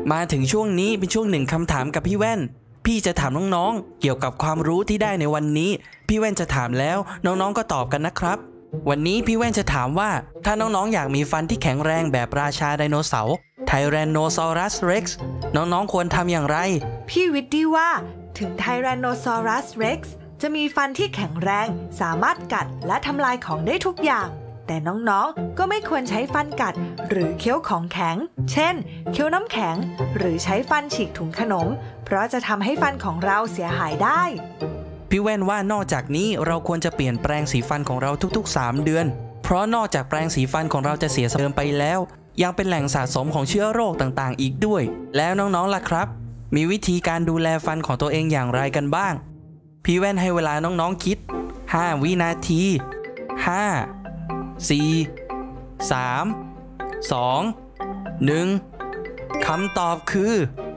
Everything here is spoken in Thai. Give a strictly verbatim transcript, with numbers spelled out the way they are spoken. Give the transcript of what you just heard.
มาถึงช่วงนี้เป็นช่วงหนึ่งคำถามกับพี่แว่นพี่จะถามน้องๆเกี่ยวกับความรู้ที่ได้ในวันนี้พี่แว่นจะถามแล้วน้องๆก็ตอบกันนะครับวันนี้พี่แว่นจะถามว่าถ้าน้องๆอยากมีฟันที่แข็งแรงแบบราชาไดโนเสาร์ไทแรนโนซอรัสเร็กซ์น้องๆควรทำอย่างไรพี่วิดดี้ว่าถึงไทแรนโนซอรัสเร็กซ์จะมีฟันที่แข็งแรงสามารถกัดและทำลายของได้ทุกอย่างแต่น้องๆก็ไม่ควรใช้ฟันกัดหรือเคี้ยวของแข็งเช่นเคี้ยวน้ำแข็งหรือใช้ฟันฉีกถุงขนมเพราะจะทำให้ฟันของเราเสียหายได้พี่แว่นว่านอกจากนี้เราควรจะเปลี่ยนแปลงสีฟันของเราทุกๆสามเดือนเพราะนอกจากแปรงสีฟันของเราจะเสียสภาพเดิมไปแล้วยังเป็นแหล่งสะสมของเชื้อโรคต่างๆอีกด้วยแล้วน้องๆล่ะครับมีวิธีการดูแลฟันของตัวเองอย่างไรกันบ้างพี่แว่นให้เวลาน้องๆคิดห้าวินาทีห้า สี่ สาม สอง หนึ่งคำตอบคือ